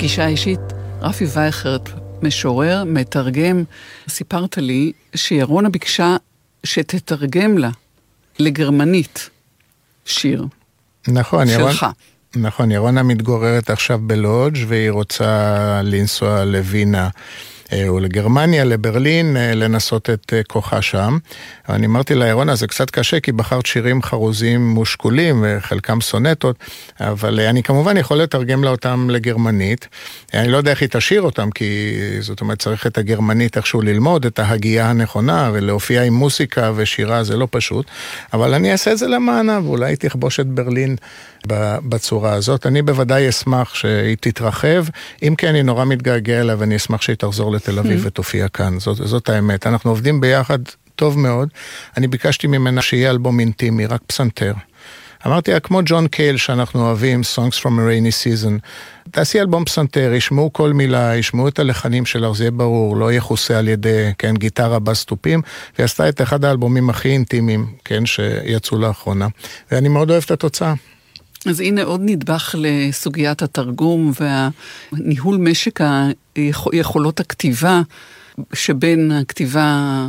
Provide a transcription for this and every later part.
פגישה אישית, רפי וייכרט, משורר, מתרגם. סיפרת לי שירונה ביקשה שתתרגם לה לגרמנית שיר. נכון, שלך. נכון, ירונה מתגוררת עכשיו בלודג' והיא רוצה לנסוע לווינה או לגרמניה, לברלין, לנסות את כוחה שם. אני אמרתי לה, ירונה, זה קצת קשה, כי בחרת שירים חרוזים מושקולים, וחלקם סונטות, אבל אני כמובן יכול לתרגם לה אותם לגרמנית. אני לא יודע איך היא תשאיר אותם, כי זאת אומרת, צריך את הגרמנית איכשהו ללמוד, את ההגייה הנכונה, ולהופיע עם מוסיקה ושירה, זה לא פשוט. אבל אני אעשה את זה למענה, ואולי תכבוש את ברלין בצורה הזאת. אני בוודאי אשמח שהיא תתרחב, אם כן אני נורא מתגעגע אליה, ואני אשמח שהיא תחזור לתל אביב ותופיע כאן. זאת האמת. אנחנו עובדים ביחד טוב מאוד. אני ביקשתי ממנה שיהיה אלבום אינטימי, רק פסנתר. אמרתי, כמו ג'ון קייל שאנחנו אוהבים, Songs from a Rainy Season, תעשי אלבום פסנתר, ישמעו כל מילה, ישמעו את הלחנים שלך, זה יהיה ברור, לא יחוסה על ידי, כן, גיטרה בסטופים, והיא עשתה את אחד האלבומים הכי אינטימיים, כן, שיצאו לאחרונה. ואני מאוד אוהב את התוצאה. אז הנה עוד נדבך לסוגיית התרגום והניהול משק היכולות הכתיבה, שבין הכתיבה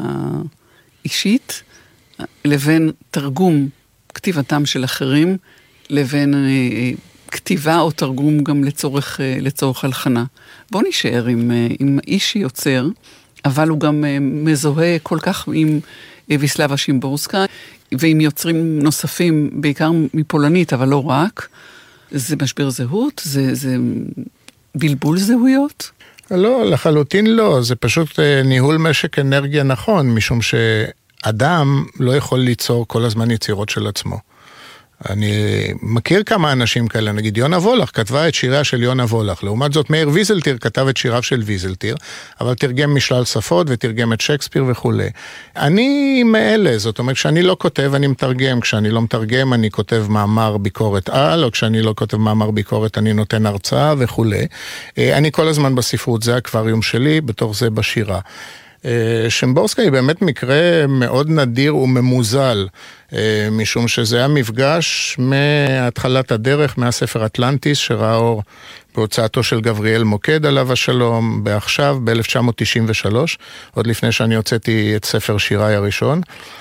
האישית לבין תרגום כתיבתם של אחרים, לבין כתיבה או תרגום גם לצורך הלחנה. בוא נשאר עם איש יוצר, אבל הוא גם מזוהה כל כך עם ויסלבה שימבורסקה, ועם יוצרים נוספים, בעיקר מפולנית, אבל לא רק. זה משבר זהות? זה בלבול זהויות? לא, לחלוטין לא. זה פשוט ניהול משק אנרגיה נכון, משום שאדם לא יכול ליצור כל הזמן יצירות של עצמו. אני מכיר כמה אנשים כאלה, נגיד יונה וולך כתבה את שיריה של יונה וולך, לעומת זאת מאיר ויזלטיר כתב את שיריו של ויזלטיר, אבל תרגם משלל שפות ותרגם את שייקספיר וכו'. אני מאלה, זאת אומרת, כשאני לא כותב אני מתרגם, כשאני לא מתרגם אני כותב מאמר ביקורת על, או כשאני לא כותב מאמר ביקורת אני נותן הרצאה וכו'. אני כל הזמן בספרות, זה האקווריום שלי, בתוך זה בשירה. שימבורסקה היא באמת מקרה מאוד נדיר וממוזל, משום שזה היה מפגש מהתחלת הדרך, מהספר אטלנטיס, שראה אור בהוצאתו של גבריאל מוקד עליו השלום, בעכשיו, ב-1993, עוד לפני שאני הוצאתי את ספר שיריי הראשון,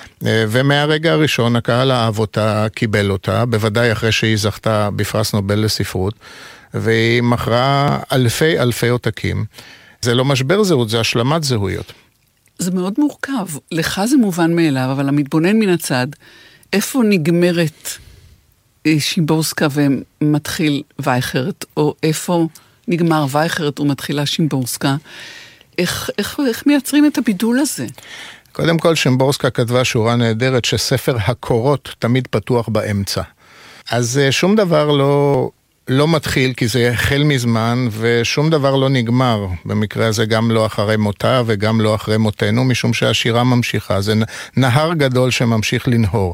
ומהרגע הראשון הקהל אהב אותה, קיבל אותה, בוודאי אחרי שהיא זכתה בפרס נובל לספרות, והיא מכרה אלפי עותקים. זה לא משבר זהות, זה השלמת זהויות. זה מאוד מורכב. לך זה מובן מאליו, אבל המתבונן מן הצד, איפה נגמרת שימבורסקה ומתחיל וייכרט, או איפה נגמר וייכרט ומתחילה שימבורסקה? איך מייצרים את הבידול הזה? קודם כל, שימבורסקה כתבה שורה נהדרת שספר הקורות תמיד פתוח באמצע. אז שום דבר לא מתחיל, כי זה החל מזמן, ושום דבר לא נגמר. במקרה הזה גם לא אחרי מותה, וגם לא אחרי מותנו, משום שהשירה ממשיכה. זה נהר גדול שממשיך לנהור.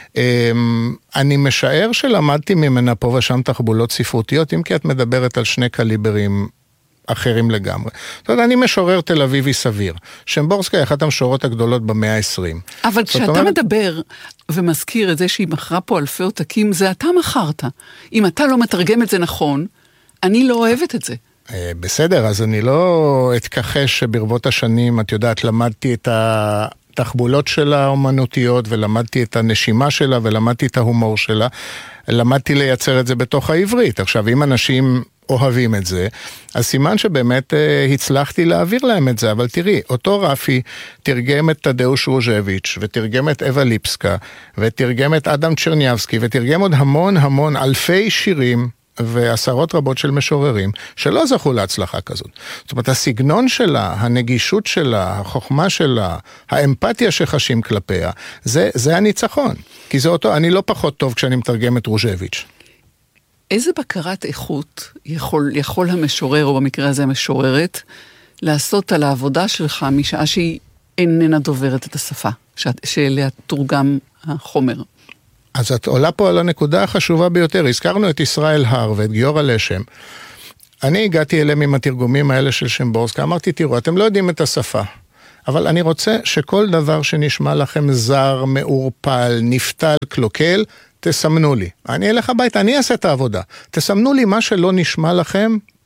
אני משער שלמדתי ממנה פה ושם תחבולות ספרותיות, אם כי את מדברת על שני קליברים אחרים לגמרי. זאת אומרת, אני משורר תל אביבי סביר. שימבורסקה היא אחת המשוררות הגדולות במאה ה-20. אבל כשאתה מדבר ומזכיר את זה שהיא מכרה פה אלפי עותקים, זה אתה מכרת. אם אתה לא מתרגם את זה נכון, אני לא אוהבת את זה. בסדר, אז אני לא אתכחש שברבות השנים, את יודעת, למדתי את התחבולות שלה האומנותיות, ולמדתי את הנשימה שלה, ולמדתי את ההומור שלה. למדתי לייצר את זה בתוך העברית. עכשיו, אם אנשים אוהבים את זה, אז סימן שבאמת הצלחתי להעביר להם את זה, אבל תראי, אותו רפי תרגם את תדאוש רוז'ביץ', ותרגם את אווה ליפסקה, ותרגם את אדם צ'רניאבסקי, ותרגם עוד המון אלפי שירים, ועשרות רבות של משוררים, שלא זכו להצלחה כזאת. זאת אומרת, הסגנון שלה, הנגישות שלה, החוכמה שלה, האמפתיה שחשים כלפיה, זה הניצחון. כי זה אותו, אני לא פחות טוב כשאני מתרגם את רוז'ביץ'. איזה בקרת איכות יכול המשורר, או במקרה הזה המשוררת, לעשות על העבודה שלך משעה שהיא איננה דוברת את השפה, שאליה תורגם החומר? אז את עולה פה על הנקודה החשובה ביותר. הזכרנו את ישראל הר ואת גיורא לשם. אני הגעתי אליהם עם התרגומים האלה של שימבורסקה, אמרתי, תראו, אתם לא יודעים את השפה, אבל אני רוצה שכל דבר שנשמע לכם זר, מעורפל, נפתל, קלוקל, תסמנו לי. אני אלך הביתה, אני אעשה את העבודה. תסמנו לי מה שלא נשמע לכם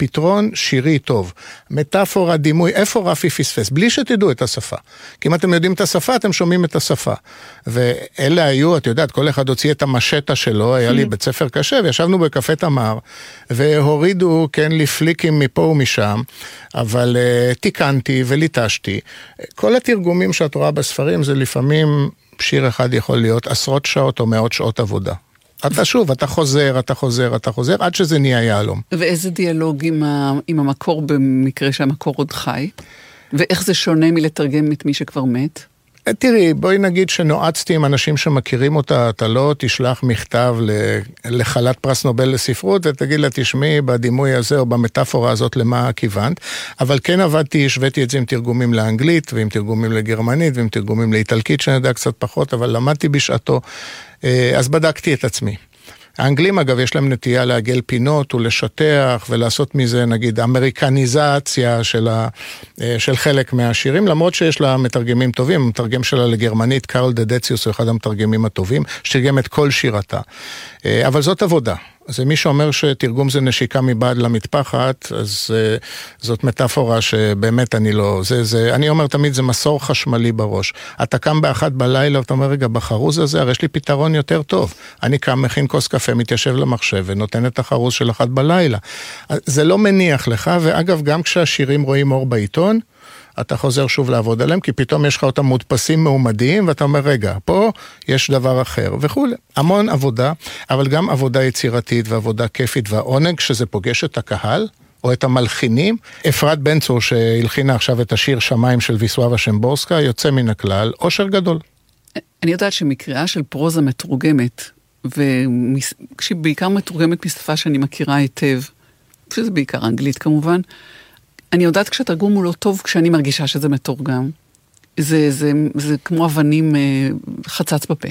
פתרון שירי טוב. מטאפורה, דימוי, איפה רפי פספס? בלי שתדעו את השפה. כי אם אתם יודעים את השפה, אתם שומעים את השפה. ואלה היו, את יודעת, כל אחד הוציא את המשטה שלו, היה לי בית ספר קשה, וישבנו בקפה תמר, והורידו, כן, לי פליקים מפה ומשם, אבל תיקנתי וליטשתי. כל התרגומים שאת רואה בספרים, זה לפעמים שיר אחד יכול להיות עשרות שעות או מאות שעות עבודה. אתה חוזר, עד שזה נהיה יהלום. ואיזה דיאלוג עם המקור במקרה שהמקור עוד חי? ואיך זה שונה מלתרגם את מי שכבר מת? תראי, בואי נגיד שנועצתי עם אנשים שמכירים אותה, אתה לא תשלח מכתב לחלת פרס נובל לספרות, ותגיד לה, תשמעי בדימוי הזה או במטאפורה הזאת למה כיוונת, אבל כן עבדתי, השוויתי את זה עם תרגומים לאנגלית, ועם תרגומים לגרמנית, ועם תרגומים לאיטלקית, שאני יודע קצת פחות, אבל למדתי בשעתו, אז בדקתי את עצמי. האנגלים אגב יש להם נטייה לעגל פינות ולשטח ולעשות מזה נגיד אמריקניזציה של חלק מהשירים, למרות שיש לה מתרגמים טובים, המתרגם שלה לגרמנית, קרל דדציוס הוא אחד המתרגמים הטובים, שתרגם את כל שירתה. אבל זאת עבודה. אז מי שאומר שתרגום זה נשיקה מבעד למטפחת, אז זאת מטאפורה שבאמת אני לא, אני אומר תמיד זה מסור חשמלי בראש. אתה קם באחת בלילה ואתה אומר רגע בחרוז הזה, הרי יש לי פתרון יותר טוב. אני קם, מכין כוס קפה, מתיישב למחשב ונותן את החרוז של אחת בלילה. זה לא מניח לך, ואגב גם כשהשירים רואים אור בעיתון, אתה חוזר שוב לעבוד עליהם, כי פתאום יש לך אותם מודפסים מעומדים, ואתה אומר, רגע, פה יש דבר אחר, וכו'. המון עבודה, אבל גם עבודה יצירתית ועבודה כיפית, והעונג שזה פוגש את הקהל, או את המלחינים. אפרת בן צור, שהלחינה עכשיו את השיר שמיים של ויסława שימבורסקה, יוצא מן הכלל, אושר גדול. אני יודעת שמקריאה של פרוזה מתורגמת, וכשהיא בעיקר מתורגמת משפה שאני מכירה היטב, שזה בעיקר אנגלית כמובן, אני יודעת כשהתרגום הוא לא טוב, כשאני מרגישה שזה מתורגם. זה כמו אבנים חצץ בפה.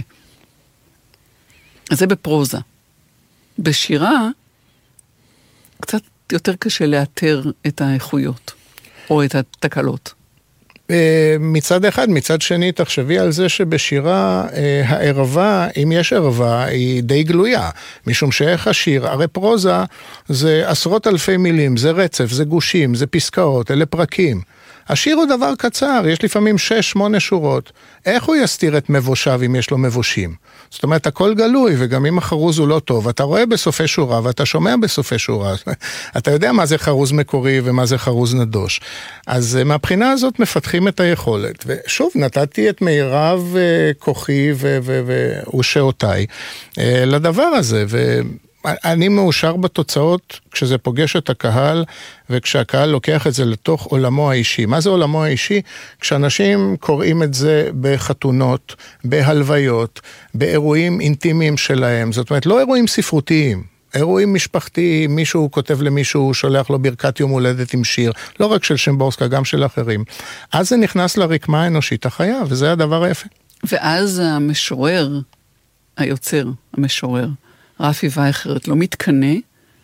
אז זה בפרוזה. בשירה, קצת יותר קשה לאתר את האיכויות, או את התקלות. מצד אחד, מצד שני, תחשבי על זה שבשירה הערבה, אם יש ערבה, היא די גלויה, משום שאיך השיר, הרי פרוזה זה עשרות אלפי מילים, זה רצף, זה גושים, זה פסקאות, אלה פרקים. השיר הוא דבר קצר, יש לפעמים 6-8 שורות. איך הוא יסתיר את מבושיו אם יש לו מבושים? זאת אומרת, הכל גלוי, וגם אם החרוז הוא לא טוב, אתה רואה בסופי שורה, ואתה שומע בסופי שורה. אתה יודע מה זה חרוז מקורי ומה זה חרוז נדוש. אז מהבחינה הזאת מפתחים את היכולת. ושוב, נתתי את מירב כוחי ושעותיי לדבר הזה, אני מאושר בתוצאות כשזה פוגש את הקהל, וכשהקהל לוקח את זה לתוך עולמו האישי. מה זה עולמו האישי? כשאנשים קוראים את זה בחתונות, בהלוויות, באירועים אינטימיים שלהם. זאת אומרת, לא אירועים ספרותיים, אירועים משפחתיים, מישהו כותב למישהו, שולח לו ברכת יום הולדת עם שיר, לא רק של שימבורסקה, גם של אחרים. אז זה נכנס לרקמה האנושית החיה, וזה הדבר היפה. ואז המשורר, היוצר, המשורר, רפי וייכרט לא מתקנה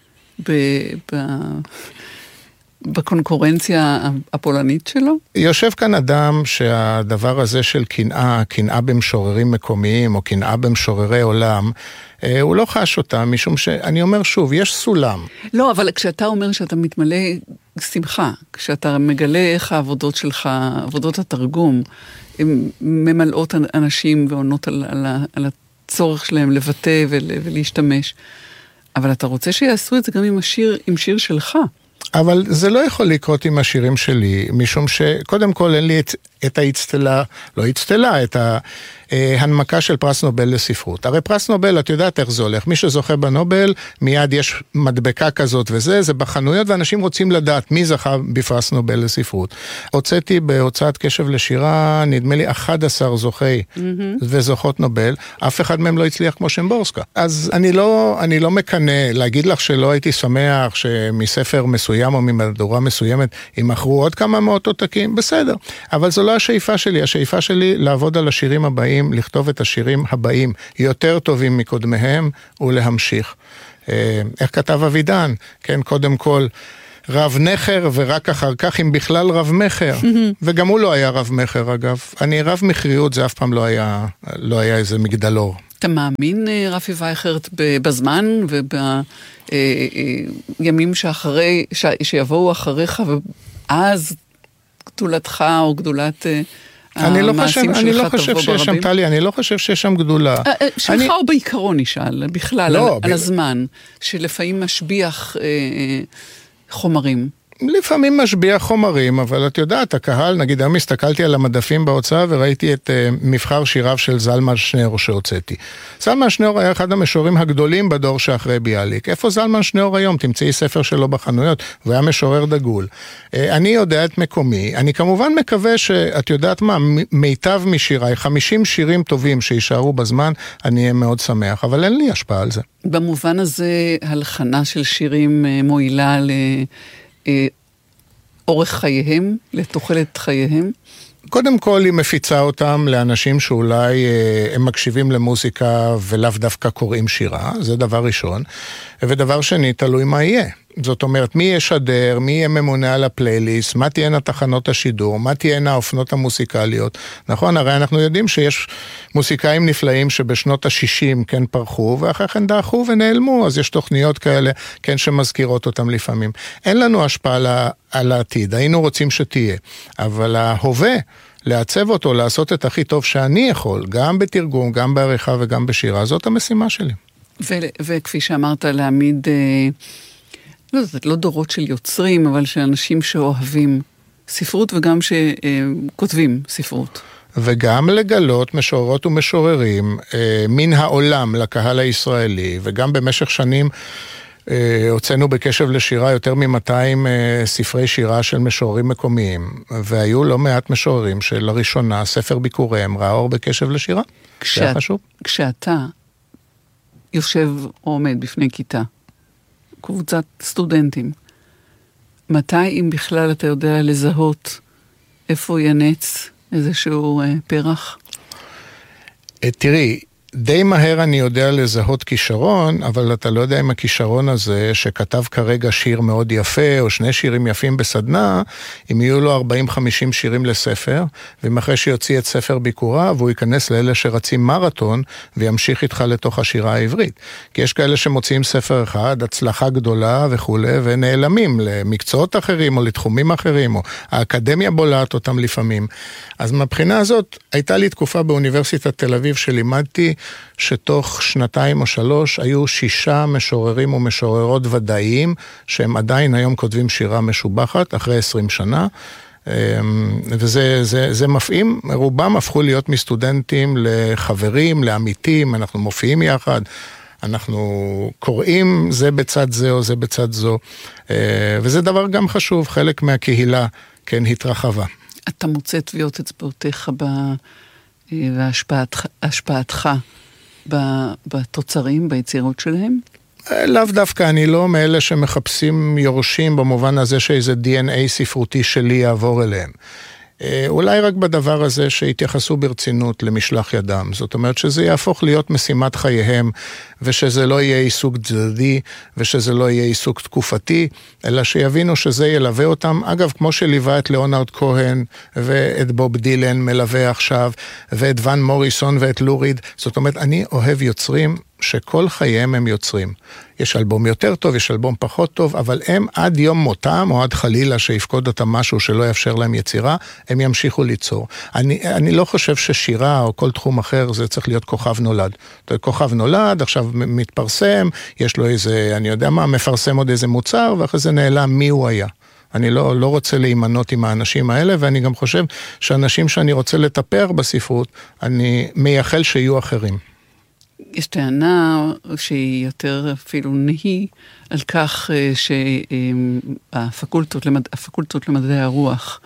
בקונקורנציה הפולנית שלו? יושב כאן אדם שהדבר הזה של קנאה במשוררים מקומיים או קנאה במשוררי עולם, הוא לא חש אותה, משום שאני אומר שוב, יש סולם. לא, אבל כשאתה אומר שאתה מתמלא שמחה, כשאתה מגלה איך העבודות שלך, עבודות התרגום, הן ממלאות אנשים ועונות על הצורך שלהם לבטא ולהשתמש. אבל אתה רוצה שיעשו את זה גם עם שיר שלך. אבל זה לא יכול לקרות עם השירים שלי, משום שקודם כל אין לי את האצטלה, לא אצטלה, את ההנמקה של פרס נובל לספרות. הרי פרס נובל, את יודעת איך זה הולך, מי שזוכה בנובל, מיד יש מדבקה כזאת וזה, זה בחנויות, ואנשים רוצים לדעת מי זכה בפרס נובל לספרות. הוצאתי בהוצאת קשב לשירה, נדמה לי 11 זוכי וזוכות נובל, אף אחד מהם לא הצליח כמו שימבורסקה. אז אני לא מקנה, להגיד לך שלא הייתי שמח שמספר מסוים או ממהדורה מסוימת, אם מכרו עוד כמה מאות עותקים, בסדר. אבל זו לא השאיפה שלי, השאיפה שלי לעבוד על השירים הבאים, לכתוב את השירים הבאים יותר טובים מקודמיהם ולהמשיך. איך כתב אבידן? כן, קודם כל רב נחר ורק אחר כך אם בכלל רב מחר. וגם הוא לא היה רב מחר אגב. אני רב מחריות זה אף פעם לא היה איזה מגדלור. אתה מאמין, רפי וייכרט, בזמן ובימים שיבואו אחריך, ואז גדולתך או גדולת המעשים שלך תבוא ברבים? אני לא חושב שיש שם גדולה. שלך או בעיקרון נשאל, בכלל, על הזמן, שלפעמים משביח חומרים. לפעמים משביע חומרים, אבל את יודעת, הקהל, נגיד, היום הסתכלתי על המדפים בהוצאה וראיתי את מבחר שיריו של זלמן שנאור שהוצאתי. זלמן שנאור היה אחד המשוררים הגדולים בדור שאחרי ביאליק. איפה זלמן שנאור היום? תמצאי ספר שלו בחנויות, והוא היה משורר דגול. אני יודע את מקומי, אני כמובן מקווה שאת יודעת מה, מיטב משיריי, 50 שירים טובים שישארו בזמן, אני אהיה מאוד שמח, אבל אין לי השפעה על זה. במובן הזה, הלחנה של שירים מועילה אורך חייהם, לתוחלת חייהם? קודם כל היא מפיצה אותם לאנשים שאולי הם מקשיבים למוזיקה ולאו דווקא קוראים שירה, זה דבר ראשון. ודבר שני, תלוי מה יהיה. זאת אומרת, מי ישדר, מי יהיה ממונה על הפלייליסט, מה תהיינה תחנות השידור, מה תהיינה האופנות המוסיקליות. נכון, הרי אנחנו יודעים שיש מוסיקאים נפלאים שבשנות ה-60 כן פרחו, ואחרי כן דעכו ונעלמו, אז יש תוכניות כאלה, כן, שמזכירות אותם לפעמים. אין לנו השפעה על העתיד, היינו רוצים שתהיה, אבל ההווה, לעצב אותו, לעשות את הכי טוב שאני יכול, גם בתרגום, גם בעריכה וגם בשירה, זאת המשימה שלי. וכפי שאמרת, להעמיד לא דורות של יוצרים, אבל של אנשים שאוהבים ספרות וגם שכותבים ספרות. וגם לגלות משוררות ומשוררים מן העולם לקהל הישראלי, וגם במשך שנים הוצאנו בקשב לשירה יותר מ-200 ספרי שירה של משוררים מקומיים, והיו לא מעט משוררים שלראשונה ספר ביקוריהם ראה אור בקשב לשירה. זה חשוב. כשאתה יושב או עומד בפני כיתה, קבוצת סטודנטים, מתי אם בכלל אתה יודע לזהות איפה ינץ איזשהו פרח? תראי, די מהר אני יודע לזהות כישרון, אבל אתה לא יודע אם הכישרון הזה שכתב כרגע שיר מאוד יפה, או 2 שירים יפים בסדנה, אם יהיו לו 40-50 שירים לספר, ואם אחרי שיוציא את ספר ביקורה, והוא ייכנס לאלה שרצים מרתון, וימשיך איתך לתוך השירה העברית. כי יש כאלה שמוציאים ספר אחד, הצלחה גדולה וכו', ונעלמים למקצועות אחרים, או לתחומים אחרים, או האקדמיה בולעת אותם לפעמים. אז מבחינה הזאת, הייתה לי תקופה באוניברסיטת תל אביב שלימדתי, שתוך 2 או 3 היו 6 משוררים ומשוררות ודאיים, שהם עדיין היום כותבים שירה משובחת, אחרי 20 שנה, וזה מפעים, רובם הפכו להיות מסטודנטים לחברים, לעמיתים, אנחנו מופיעים יחד, אנחנו קוראים זה בצד זה או זה בצד זו, וזה דבר גם חשוב, חלק מהקהילה כן התרחבה. אתה מוצא טביעות אצבעותיך והשפעתך בתוצרים, ביצירות שלהם? לאו דווקא, אני לא מאלה שמחפשים יורשים במובן הזה שאיזה DNA ספרותי שלי יעבור אליהם. אולי רק בדבר הזה שהתייחסו ברצינות למשלח ידם. זאת אומרת שזה יהפוך להיות משימת חייהם, ושזה לא יהיה עיסוק צדדי, ושזה לא יהיה עיסוק תקופתי, אלא שיבינו שזה ילווה אותם. אגב, כמו שליווה את ליאונרד כהן, ואת בוב דילן מלווה עכשיו, ואת ון מוריסון ואת לוריד. זאת אומרת, אני אוהב יוצרים שכל חייהם הם יוצרים. יש אלבום יותר טוב, יש אלבום פחות טוב, אבל הם עד יום מותם, או עד חלילה שיפקוד אותם משהו שלא יאפשר להם יצירה, הם ימשיכו ליצור. אני לא חושב ששירה או כל תחום אחר זה צריך להיות כוכב נולד. כוכב נולד, עכשיו מתפרסם, יש לו איזה, אני יודע מה, מפרסם עוד איזה מוצר, ואחרי זה נעלם מי הוא היה. אני לא רוצה להימנות עם האנשים האלה, ואני גם חושב שאנשים שאני רוצה לטפח בספרות, אני מייחל שיהיו אחרים. יש טענה שהיא יותר אפילו נהי על כך שהפקולטות למדעי הרוח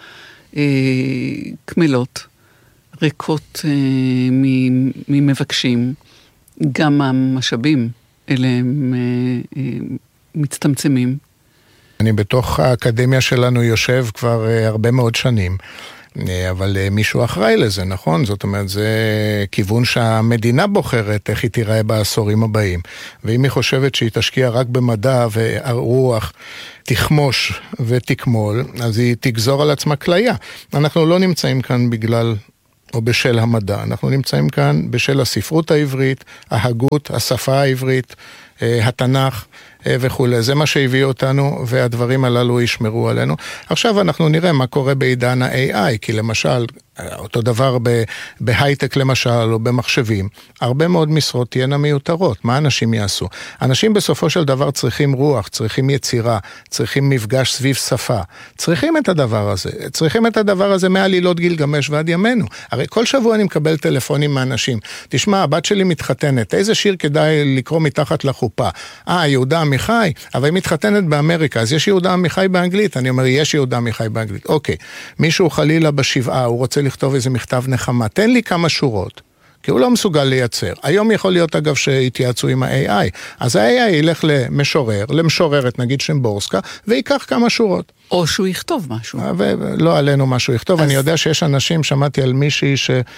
כמלות, ריקות ממבקשים, גם המשאבים אלה הם מצטמצמים. אני בתוך האקדמיה שלנו יושב כבר הרבה מאוד שנים. אבל מישהו אחראי לזה, נכון? זאת אומרת, זה כיוון שהמדינה בוחרת איך היא תיראה בעשורים הבאים. ואם היא חושבת שהיא תשקיע רק במדע והרוח תחמוש ותקמול, אז היא תגזור על עצמה כליה. אנחנו לא נמצאים כאן בגלל או בשל המדע. אנחנו נמצאים כאן בשל הספרות העברית, ההגות, השפה העברית, התנ"ך וכו'. זה מה שהביא אותנו, והדברים הללו ישמרו עלינו. עכשיו אנחנו נראה מה קורה בעידן ה-AI, כי למשל, אותו דבר בהייטק למשל, או במחשבים, הרבה מאוד משרות תהיינה מיותרות. מה אנשים יעשו? אנשים בסופו של דבר צריכים רוח, צריכים יצירה, צריכים מפגש סביב שפה. צריכים את הדבר הזה. צריכים את הדבר הזה מעלילות גילגמש ועד ימינו. הרי כל שבוע אני מקבל טלפונים מאנשים. תשמע, הבת שלי מתחתנת. איזה שיר כדאי לקרוא מתחת לחופה? יהודה עמיחי, אבל היא מתחתנת באמריקה, אז יש יהודה עמיחי באנגלית. אני אומר, יש יהודה עמיחי באנגלית. אוקיי. מישהו חלילה בשבעה, הוא רוצה לכתוב איזה מכתב נחמה. תן לי כמה שורות. כי הוא לא מסוגל לייצר. היום יכול להיות אגב שהתייעצו עם ה-AI. אז ה-AI ילך למשורר, למשוררת נגיד שימבורסקה, ויקח כמה שורות. או שהוא יכתוב משהו. ולא עלינו משהו יכתוב. אני יודע שיש אנשים, שמעתי על מישהי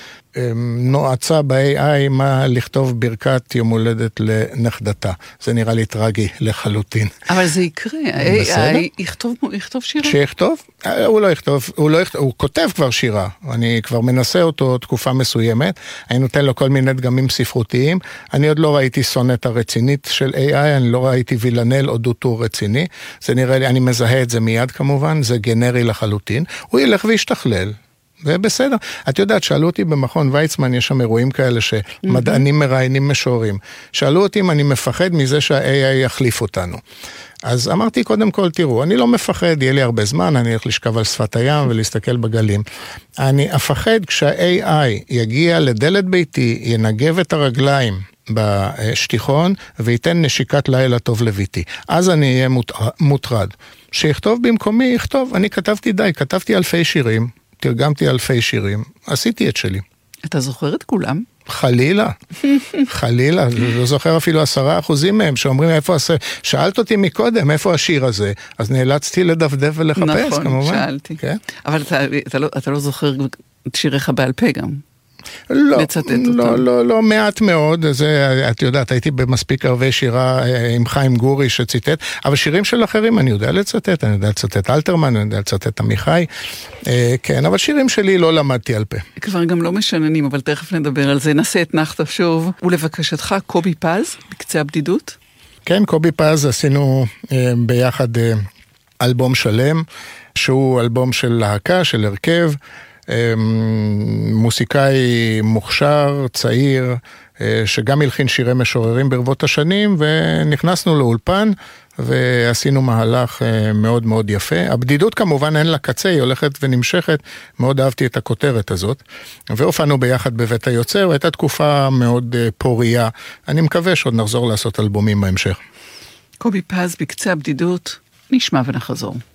שנועצה ב-AI מה לכתוב ברכת יום הולדת לנכדתה. זה נראה לי טרגי לחלוטין. אבל זה יקרה. ה-AI יכתוב שירה? שיכתוב? הוא לא יכתוב. הוא כותב כבר שירה. אני כבר מנסה אותו תקופה מסוימת. אני נותן לו כל מיני דגמים ספרותיים. אני עוד לא ראיתי סונטה רצינית של AI. אני לא ראיתי וילנל או דוטור רציני. זה נראה לי, אני מזהה את זה מיד כמובן, זה גנרי לחלוטין, הוא ילך וישתכלל, זה בסדר. את יודעת, שאלו אותי במכון ויצמן, יש שם אירועים כאלה שמדענים מראיינים משוררים, שאלו אותי אם אני מפחד מזה שה-AI יחליף אותנו. אז אמרתי קודם כל, תראו, אני לא מפחד, יהיה לי הרבה זמן, אני הולך לשכב על שפת הים ולהסתכל בגלים. אני אפחד כשה-AI יגיע לדלת ביתי, ינגב את הרגליים בשטיחון, וייתן נשיקת לילה טוב לביתי. אז אני אהיה מוטרד. שיכתוב במקומי, יכתוב. אני כתבתי אלפי שירים, תרגמתי אלפי שירים, עשיתי את שלי. אתה זוכר את כולם? חלילה, חלילה, לא זוכר אפילו 10% מהם, שאומרים איפה, שאלת אותי מקודם, איפה השיר הזה, אז נאלצתי לדפדף ולחפש, נכון, כמובן. נכון, שאלתי. כן? אבל אתה לא זוכר את שיריך בעל פה גם. לא, מעט מאוד, את יודעת, הייתי במספיק ערבי שירה עם חיים גורי שציטט, אבל שירים של אחרים אני יודע לצטט, אני יודע לצטט אלתרמן, אני יודע לצטט עמיחי, כן, אבל שירים שלי לא למדתי על פה. כבר גם לא משננים, אבל תכף נדבר על זה, נעשה את נחת שוב, ולבקשתך קובי פז, בקצה הבדידות. כן, קובי פז עשינו ביחד אלבום שלם, שהוא אלבום של להקה, של הרכב, מוסיקאי מוכשר, צעיר, שגם הלחין שירי משוררים ברבות השנים, ונכנסנו לאולפן ועשינו מהלך מאוד מאוד יפה. הבדידות כמובן אין לה קצה, היא הולכת ונמשכת, מאוד אהבתי את הכותרת הזאת, והופענו ביחד בבית היוצר, והייתה תקופה מאוד פוריה. אני מקווה שעוד נחזור לעשות אלבומים בהמשך. קובי פז בקצה הבדידות, נשמע ונחזור.